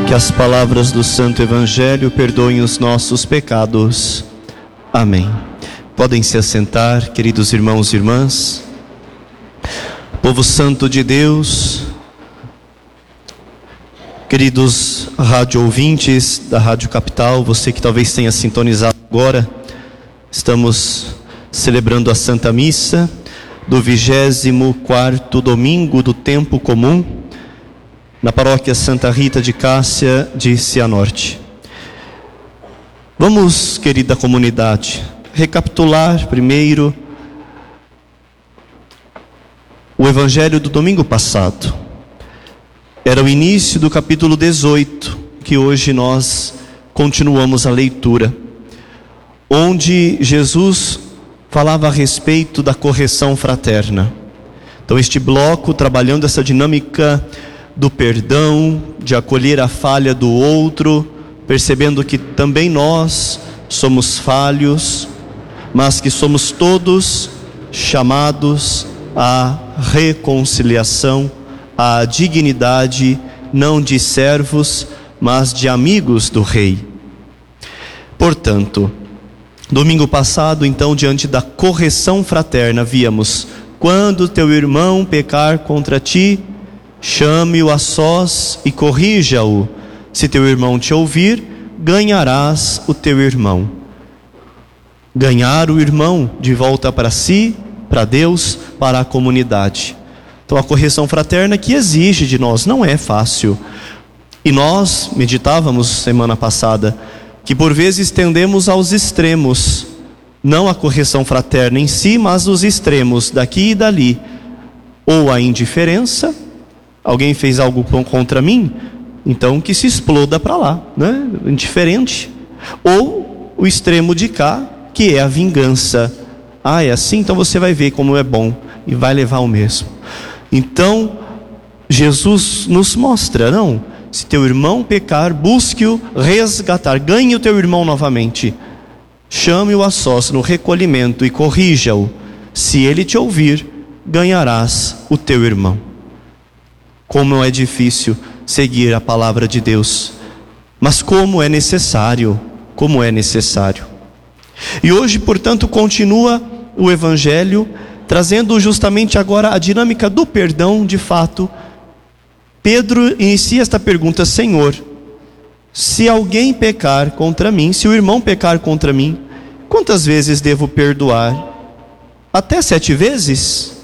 Que as palavras do Santo Evangelho perdoem os nossos pecados. Amém. Podem se assentar, queridos irmãos e irmãs. Povo santo de Deus, queridos rádio ouvintes da Rádio Capital, você que talvez tenha sintonizado agora, estamos celebrando a Santa Missa do 24º domingo do tempo comum, na paróquia Santa Rita de Cássia de Cianorte. Vamos, querida comunidade, recapitular primeiro o Evangelho do domingo passado. Era o início do capítulo 18, que hoje nós continuamos a leitura, onde Jesus falava a respeito da correção fraterna. Então este bloco, trabalhando essa dinâmica do perdão, de acolher a falha do outro, percebendo que também nós somos falhos, mas que somos todos chamados à reconciliação, à dignidade, não de servos, mas de amigos do Rei. Portanto, domingo passado, então, diante da correção fraterna, víamos: quando teu irmão pecar contra ti, chame-o a sós e corrija-o. Se teu irmão te ouvir, ganharás o teu irmão. Ganhar o irmão de volta para si, para Deus, para a comunidade. Então a correção fraterna que exige de nós, não é fácil. E nós meditávamos semana passada que por vezes tendemos aos extremos, não a correção fraterna em si, mas os extremos daqui e dali, ou a indiferença. Alguém fez algo contra mim, então que se exploda para lá, né? Indiferente. Ou o extremo de cá, que é a vingança. Ah, é assim? Então você vai ver como é bom e vai levar o mesmo. Então Jesus nos mostra, não, se teu irmão pecar, busque-o resgatar, ganhe o teu irmão novamente, chame-o a sós no recolhimento e corrija-o. Se ele te ouvir, ganharás o teu irmão. Como é difícil seguir a palavra de Deus, mas como é necessário, como é necessário. E hoje, portanto, continua o Evangelho, trazendo justamente agora a dinâmica do perdão de fato. Pedro inicia esta pergunta: Senhor, se alguém pecar contra mim, se o irmão pecar contra mim, quantas vezes devo perdoar? Até 7 vezes?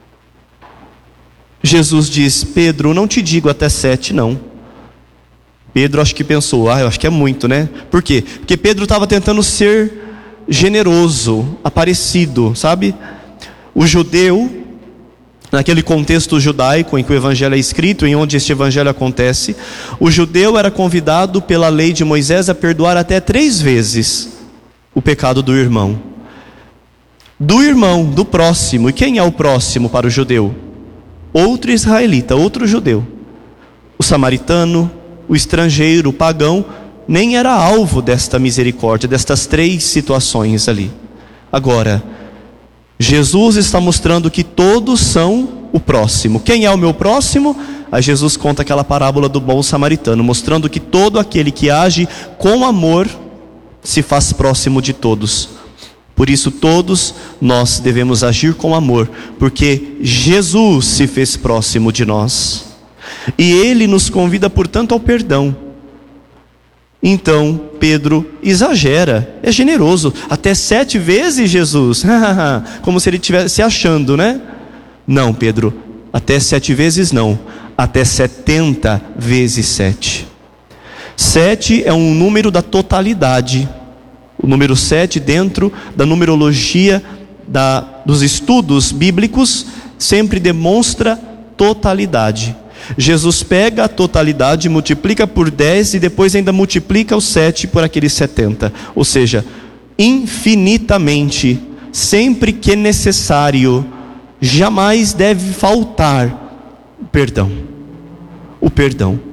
Jesus diz: Pedro, não te digo até 7 não. Pedro acho que pensou: eu acho que é muito, né? Por quê? Porque Pedro estava tentando ser generoso, aparecido, sabe? O judeu, naquele contexto judaico em que o evangelho é escrito, em onde este evangelho acontece, o judeu era convidado pela lei de Moisés a perdoar até 3 vezes o pecado do irmão. Do irmão, do próximo. E quem é o próximo para o judeu? Outro israelita, outro judeu. O samaritano, o estrangeiro, o pagão, nem era alvo desta misericórdia, destas 3 situações ali. Agora, Jesus está mostrando que todos são o próximo. Quem é o meu próximo? Aí Jesus conta aquela parábola do bom samaritano, mostrando que todo aquele que age com amor se faz próximo de todos. Por isso todos nós devemos agir com amor, porque Jesus se fez próximo de nós. E Ele nos convida, portanto, ao perdão. Então Pedro exagera, é generoso, até 7 vezes Jesus, como se ele estivesse se achando, né? Não, Pedro, até 7 vezes não, até 70 vezes 7. 7 é um número da totalidade. O número 7, dentro da numerologia dos estudos bíblicos, sempre demonstra totalidade. Jesus pega a totalidade, multiplica por 10 e depois ainda multiplica o 7 por aqueles 70. Ou seja, infinitamente, sempre que necessário, jamais deve faltar o perdão. O perdão.